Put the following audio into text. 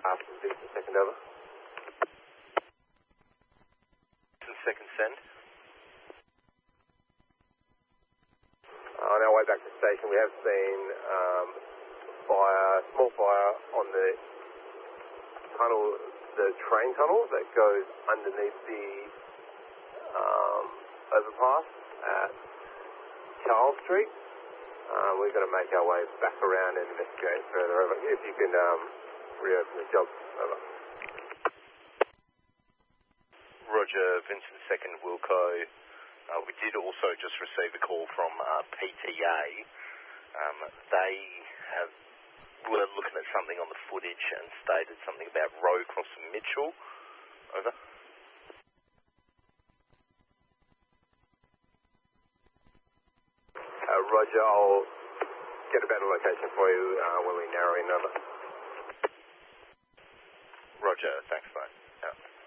Vincent second over. Second send. On our way back to the station, we have seen small fire on the tunnel, the train tunnel that goes underneath the overpass at Charles Street. We're going to make our way back around and investigate further. Over. If you can reopen the job. Over. Roger, Vincent second Wilco. We did also just receive a call from PTA. Were looking at something on the footage and stated something about road crossing Mitchell. Over. Roger, I'll get a better location for you when we narrow in. Over. Roger, thanks mate. Yeah.